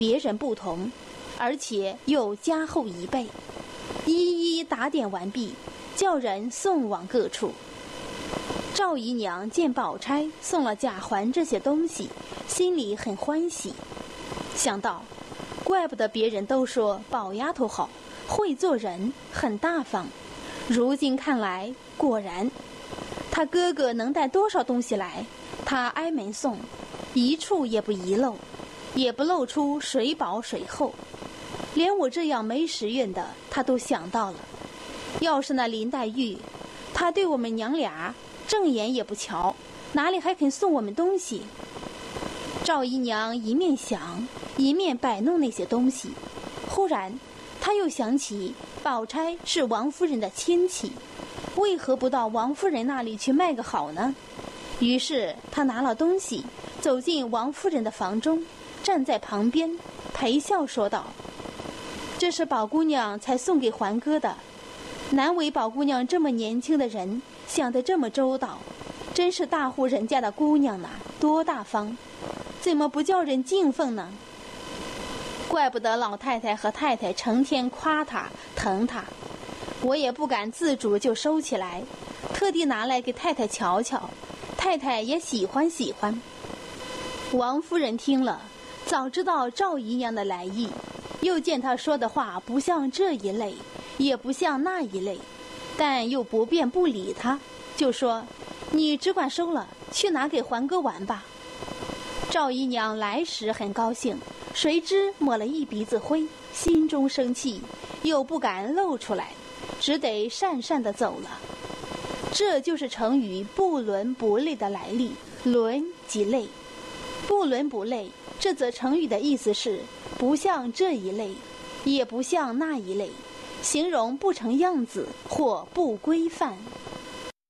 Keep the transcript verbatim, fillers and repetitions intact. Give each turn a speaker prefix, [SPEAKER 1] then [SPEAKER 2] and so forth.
[SPEAKER 1] 别人不同，而且又加厚一倍，一一打点完毕，叫人送往各处。赵姨娘见宝钗送了贾环这些东西，心里很欢喜，想到怪不得别人都说宝丫头好，会做人，很大方，如今看来果然，她哥哥能带多少东西来，她挨门送，一处也不遗漏，也不露出谁薄谁厚，连我这样没时运的她都想到了。要是那林黛玉，她对我们娘俩正眼也不瞧，哪里还肯送我们东西？赵姨娘一面想，一面摆弄那些东西，忽然她又想起宝钗是王夫人的亲戚，为何不到王夫人那里去卖个好呢？于是她拿了东西，走进王夫人的房中，站在旁边陪笑说道：这是宝姑娘才送给环哥的，难为宝姑娘这么年轻的人想得这么周到，真是大户人家的姑娘呐，多大方，怎么不叫人敬奉呢？怪不得老太太和太太成天夸她疼她，我也不敢自主就收起来，特地拿来给太太瞧瞧，太太也喜欢喜欢。王夫人听了，早知道赵姨娘的来意，又见她说的话不像这一类，也不像那一类，但又不便不理她，就说：你只管收了，去拿给环哥玩吧。赵姨娘来时很高兴，谁知抹了一鼻子灰，心中生气，又不敢露出来，只得讪讪地走了。这就是成语不伦不类的来历，伦即类，不伦不类，这则成语的意思是不像这一类，也不像那一类，形容不成样子或不规范。